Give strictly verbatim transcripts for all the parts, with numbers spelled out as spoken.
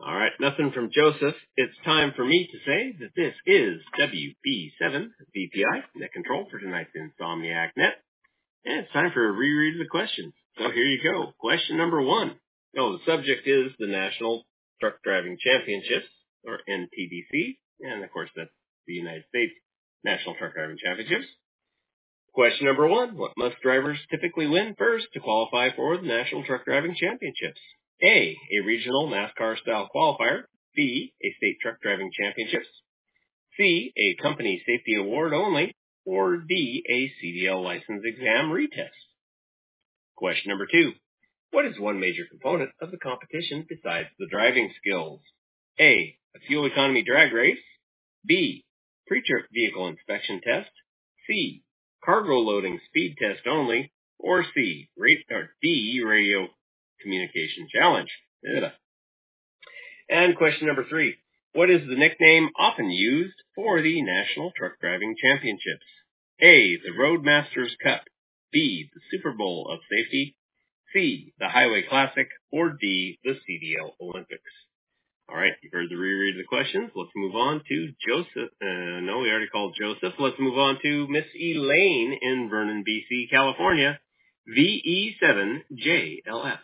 All right, nothing from Joseph. It's time for me to say that this is W B seven V P I, Net Control for tonight's Insomniac Net. And it's time for a reread of the questions. So here you go. Question number one. Oh, the subject is the National Truck Driving Championships, or N T D C. And of course, that's the United States National Truck Driving Championships. Question number one. What must drivers typically win first to qualify for the National Truck Driving Championships? A. A regional NASCAR-style qualifier. B. A state truck driving championships. C. A company safety award only. Or D. A C D L license exam retest. Question number two. What is one major component of the competition besides the driving skills? A. A fuel economy drag race. B. Pre-trip vehicle inspection test. C. Cargo loading speed test only. Or C. Or D. Radio communication challenge. Ugh. And question number three. What is the nickname often used for the National Truck Driving Championships? A. The Roadmasters Cup. B. The Super Bowl of Safety. C. The Highway Classic. Or D. The C D L Olympics. All right, you've heard the reread of the questions. Let's move on to Joseph. Uh, no, we already called Joseph. Let's move on to Miss Elaine in Vernon, B C, California. V E seven J L F.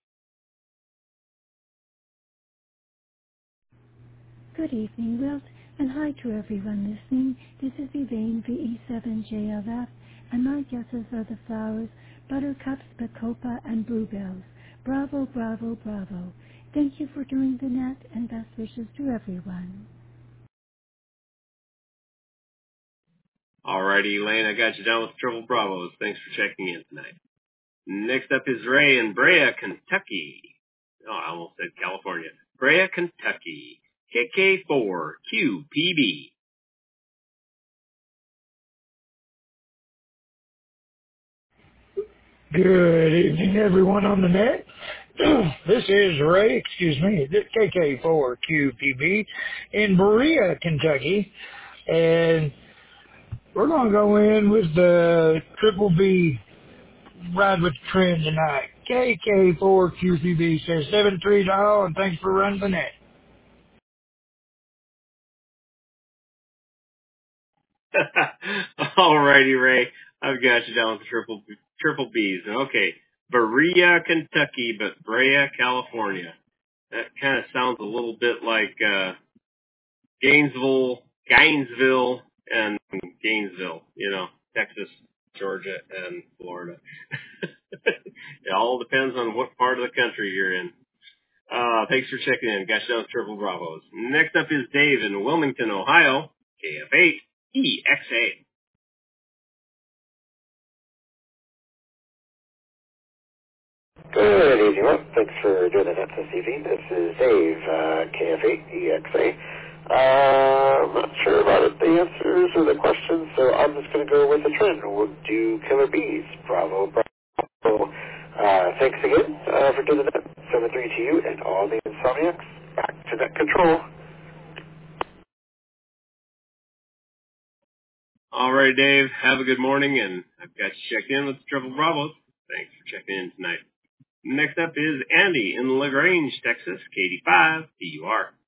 Good evening, Wilt, and hi to everyone listening. This is Elaine, V E seven J L F, and my guesses are the flowers, buttercups, bacopa, and bluebells. Bravo, bravo, bravo. Thank you for doing the net, and best wishes to everyone. All righty, Elaine, I got you down with triple bravos. Thanks for checking in tonight. Next up is Ray in Brea, Kentucky. Oh, I almost said California. Brea, Kentucky. K K four Q P B. Good evening, everyone on the net. This is Ray, excuse me, K K four Q P B in Berea, Kentucky. And we're going to go in with the Triple B Ride with the Trend tonight. K K four Q P B says seven three dollars, and thanks for running the net. All righty, Ray. I've got you down with the triple, triple B's. Okay, Berea, Kentucky, but Brea, California. That kind of sounds a little bit like uh, Gainesville, Gainesville, and Gainesville, you know, Texas, Georgia, and Florida. It all depends on what part of the country you're in. Uh, thanks for checking in. Got you down with triple bravos. Next up is Dave in Wilmington, Ohio, K F eight E X A. Good evening, Rob. Thanks for doing the net this evening. This is Dave, uh, K F eight E X A. Uh, I'm not sure about the answers or the questions, so I'm just going to go with the trend. We'll do Killer Bees. Bravo, bravo. Uh, thanks again uh, for doing the net. seven three to you and all the Insomniacs. Back to net control. All right, Dave. Have a good morning, and I've got you checked in with the Triple Bravos. Thanks for checking in tonight. Next up is Andy in LaGrange, Texas, K D five D U R.